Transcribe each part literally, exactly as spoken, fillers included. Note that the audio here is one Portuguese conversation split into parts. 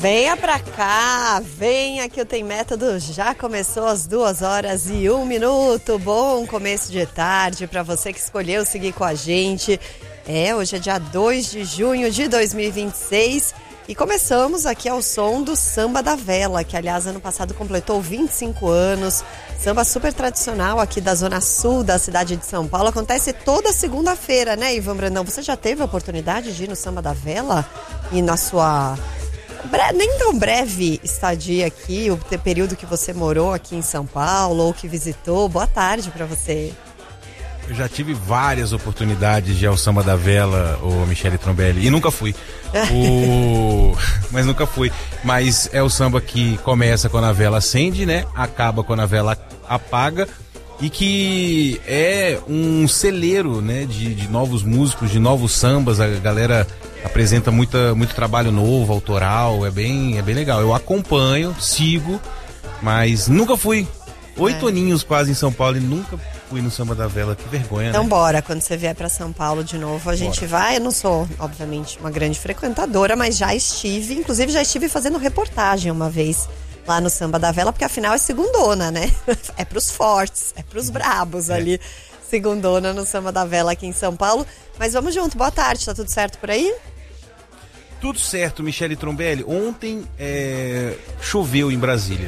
Venha pra cá, venha que o Tem Método já começou às duas horas e um minuto. Bom começo de tarde para você que escolheu seguir com a gente. É, hoje é dia dois de junho de dois mil e vinte e seis e começamos aqui ao som do Samba da Vela, que aliás ano passado completou vinte e cinco anos. Samba super tradicional aqui da Zona Sul da cidade de São Paulo. Acontece toda segunda-feira, né, Ivan Brandão? Você já teve a oportunidade de ir no Samba da Vela? E na sua... nem tão breve estadia aqui, o período que você morou aqui em São Paulo ou que visitou. Boa tarde para você. Eu já tive várias oportunidades de ir ao Samba da Vela, o Michele Trombelli, e nunca fui. o... Mas nunca fui. Mas é o samba que começa quando a vela acende, né? Acaba quando a vela apaga. E que é um celeiro, né, de, de novos músicos, de novos sambas. A galera apresenta muita, muito trabalho novo, autoral, é bem, é bem legal. Eu acompanho, sigo, mas nunca fui. Oito é. aninhos quase em São Paulo e nunca fui no Samba da Vela, que vergonha, então, né? bora, quando você vier pra São Paulo de novo, a gente bora. vai. Eu não sou, obviamente, uma grande frequentadora, mas já estive, inclusive já estive fazendo reportagem uma vez lá no Samba da Vela, porque afinal é segundona, né? É pros fortes, é pros brabos é. ali, segundona no Samba da Vela aqui em São Paulo. Mas vamos junto, boa tarde, tá tudo certo por aí? Tudo certo, Michele Trombelli. Ontem é, choveu em Brasília.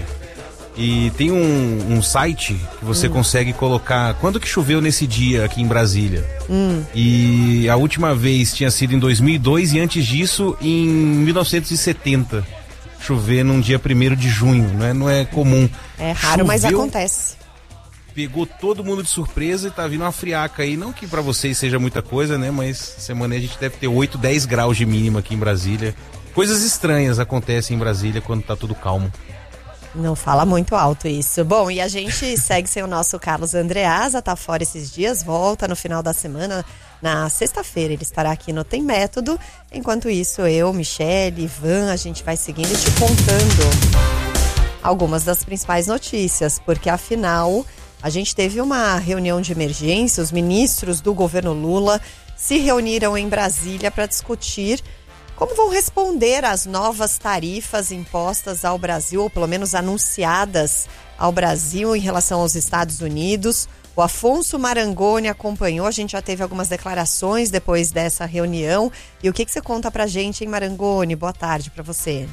E tem um, um site que você hum. consegue colocar quando que choveu nesse dia aqui em Brasília. Hum. E a última vez tinha sido em dois mil e dois e antes disso em mil novecentos e setenta. Chover num dia primeiro de junho, não é, não é comum. É raro, choveu, mas acontece. Pegou todo mundo de surpresa e tá vindo uma friaca aí. Não que pra vocês seja muita coisa, né? Mas semana aí a gente deve ter oito, dez graus de mínima aqui em Brasília. Coisas estranhas acontecem em Brasília quando tá tudo calmo. Não fala muito alto isso. Bom, e a gente segue sem o nosso Carlos Andreasa, tá fora esses dias, volta no final da semana, na sexta-feira ele estará aqui no Tem Método. Enquanto isso, eu, Michele, Ivan, a gente vai seguindo e te contando algumas das principais notícias, porque afinal a gente teve uma reunião de emergência, os ministros do governo Lula se reuniram em Brasília para discutir como vão responder às novas tarifas impostas ao Brasil, ou pelo menos anunciadas ao Brasil em relação aos Estados Unidos. O Afonso Marangoni acompanhou, a gente já teve algumas declarações depois dessa reunião. E o que, que você conta pra gente, hein, Marangoni? Boa tarde pra você.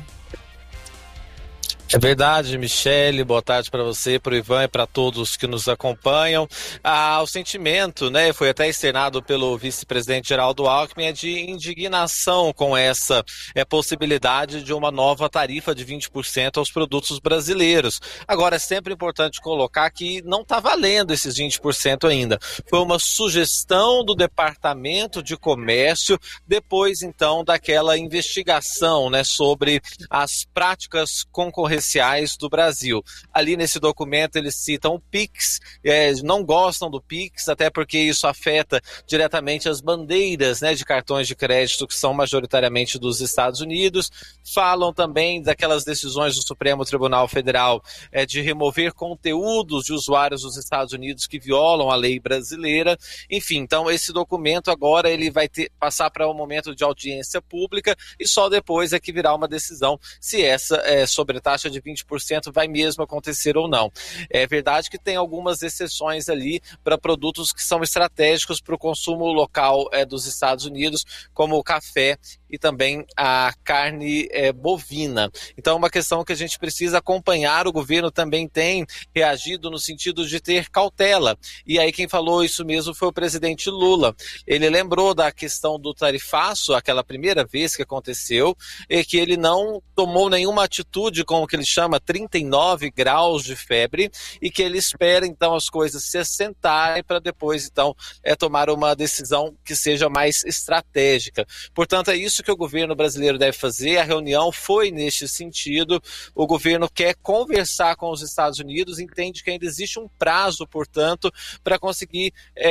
É verdade, Michele, boa tarde para você, para o Ivan e para todos que nos acompanham. Ah, o sentimento, né, foi até externado pelo vice-presidente Geraldo Alckmin, é de indignação com essa é, possibilidade de uma nova tarifa de vinte por cento aos produtos brasileiros. Agora, é sempre importante colocar que não está valendo esses vinte por cento ainda. Foi uma sugestão do Departamento de Comércio, depois, então, daquela investigação, né, sobre as práticas concorrenciais do Brasil. Ali nesse documento eles citam o Pix, é, não gostam do Pix, até porque isso afeta diretamente as bandeiras, né, de cartões de crédito que são majoritariamente dos Estados Unidos. Falam também daquelas decisões do Supremo Tribunal Federal é, de remover conteúdos de usuários dos Estados Unidos que violam a lei brasileira. Enfim, então esse documento agora ele vai ter, passar para um momento de audiência pública e só depois é que virá uma decisão se essa é, sobretaxa de vinte por cento vai mesmo acontecer ou não. É verdade que tem algumas exceções ali para produtos que são estratégicos para o consumo local é, dos Estados Unidos, como o café e também a carne é, bovina. Então é uma questão que a gente precisa acompanhar. O governo também tem reagido no sentido de ter cautela. E aí quem falou isso mesmo foi o presidente Lula. Ele lembrou da questão do tarifaço, aquela primeira vez que aconteceu, e que ele não tomou nenhuma atitude com o que ele chama trinta e nove graus de febre, e que ele espera então as coisas se assentarem para depois então é, tomar uma decisão que seja mais estratégica. Portanto, é isso que o governo brasileiro deve fazer. A reunião foi neste sentido. O governo quer conversar com os Estados Unidos, entende que ainda existe um prazo, portanto, para conseguir é,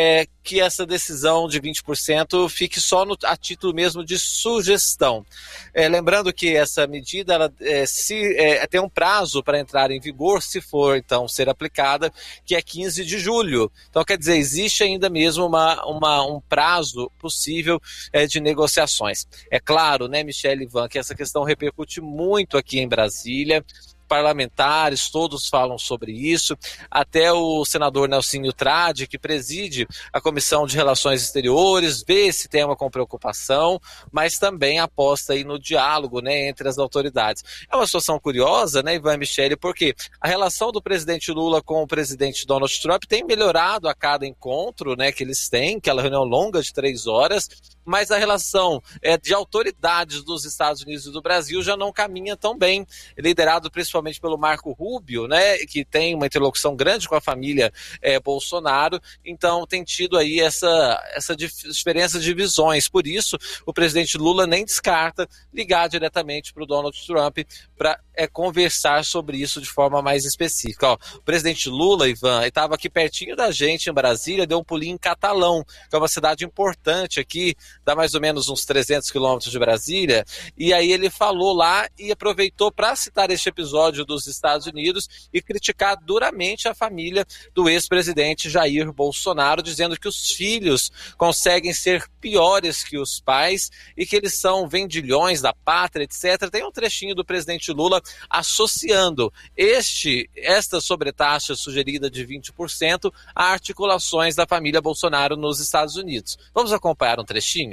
que essa decisão de vinte por cento fique só no, a título mesmo de sugestão. É, lembrando que essa medida ela, é, se, é, tem um prazo para entrar em vigor, se for então ser aplicada, que é quinze de julho. Então, quer dizer, existe ainda mesmo uma, uma, um prazo possível é, de negociações. É claro, né, Michele e Ivan, que essa questão repercute muito aqui em Brasília. Parlamentares, todos falam sobre isso, até o senador Nelsinho Trade, que preside a Comissão de Relações Exteriores, vê esse tema com preocupação, mas também aposta aí no diálogo, né, entre as autoridades. É uma situação curiosa, né, Ivan e Michele, porque a relação do presidente Lula com o presidente Donald Trump tem melhorado a cada encontro, né, que eles têm, aquela reunião longa de três horas, mas a relação é, de autoridades dos Estados Unidos e do Brasil já não caminha tão bem, liderado principalmente pelo Marco Rubio, né, que tem uma interlocução grande com a família é, Bolsonaro, então tem tido aí essa, essa dif- diferença de visões. Por isso, o presidente Lula nem descarta ligar diretamente para o Donald Trump para é, conversar sobre isso de forma mais específica. Ó, o presidente Lula, Ivan, estava aqui pertinho da gente em Brasília, deu um pulinho em Catalão, que é uma cidade importante aqui, dá mais ou menos uns trezentos quilômetros de Brasília, e aí ele falou lá e aproveitou para citar este episódio dos Estados Unidos e criticar duramente a família do ex-presidente Jair Bolsonaro, dizendo que os filhos conseguem ser piores que os pais e que eles são vendilhões da pátria, etcétera. Tem um trechinho do presidente Lula associando este, esta sobretaxa sugerida de vinte por cento a articulações da família Bolsonaro nos Estados Unidos. Vamos acompanhar um trechinho?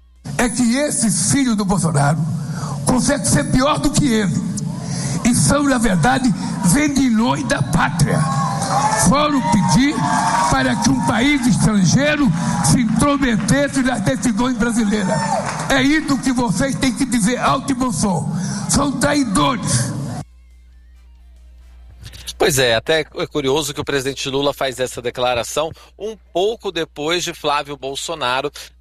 É que esse filho do Bolsonaro consegue ser pior do que ele. E são, na verdade, vendilhões da pátria. Foram pedir para que um país estrangeiro se intrometesse nas decisões brasileiras. É isso que vocês têm que dizer alto e bom som. São traidores. Pois é, até é curioso que o presidente Lula faz essa declaração um pouco depois de Flávio Bolsonaro